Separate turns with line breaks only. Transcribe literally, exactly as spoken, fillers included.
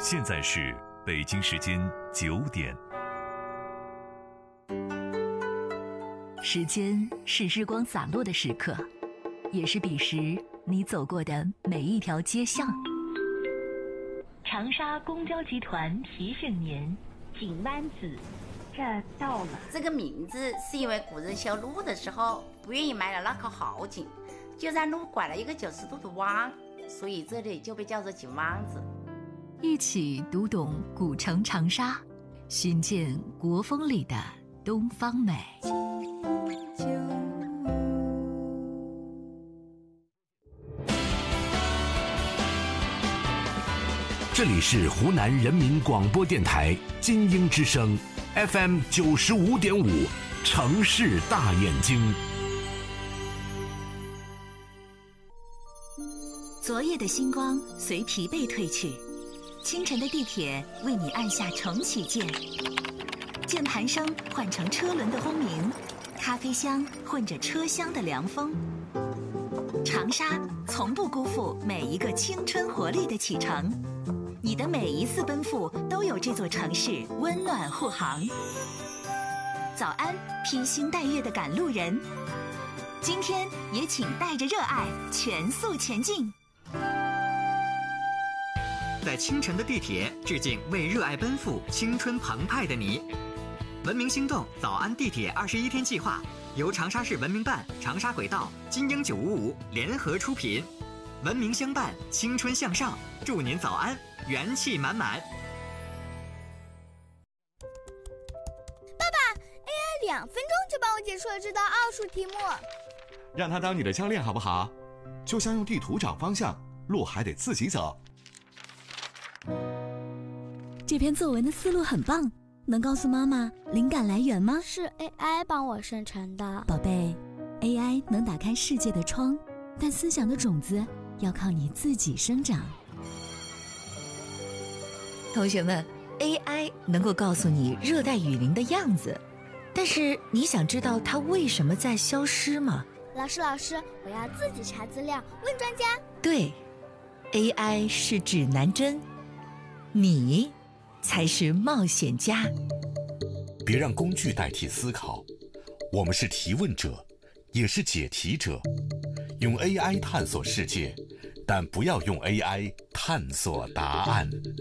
现在是北京时间九点。
时间是日光洒落的时刻，也是彼时你走过的每一条街巷。长沙公交集团提醒您，井湾子这到了。
这个名字是因为古人修路的时候不愿意埋了那口好井，就让路拐了一个九十度的弯，所以这里就被叫做井湾子。
一起读懂古城长沙，寻见国风里的东方美。
这里是湖南人民广播电台金鹰之声 F M 九十五点五，城市大眼睛。
昨夜的星光随疲惫褪去，清晨的地铁为你按下重启键，键盘声换成车轮的轰鸣，咖啡香混着车厢的凉风。长沙从不辜负每一个青春活力的启程，你的每一次奔赴都有这座城市温暖护航。早安，披星戴月的赶路人，今天也请带着热爱全速前进。
在清晨的地铁致敬为热爱奔赴、青春澎湃的你。文明星动早安地铁二十一天计划由长沙市文明办、长沙轨道、金鹰九五五联合出品，文明相伴，青春向上，祝您早安，元气满满。
爸爸 ，A I 两分钟就帮我解出了这道奥数题目。
让他当你的教练好不好？就像用地图找方向，路还得自己走。
这篇作文的思路很棒，能告诉妈妈灵感来源吗？
是 A I 帮我生成的。
宝贝， A I 能打开世界的窗，但思想的种子要靠你自己生长。
同学们， A I 能够告诉你热带雨林的样子，但是你想知道它为什么在消失吗？
老师老师，我要自己查资料，问专家。
对， A I 是指南针，你才是冒险家。
别让工具代替思考，我们是提问者，也是解题者。用 A I 探索世界，但不要用 A I 探索答案。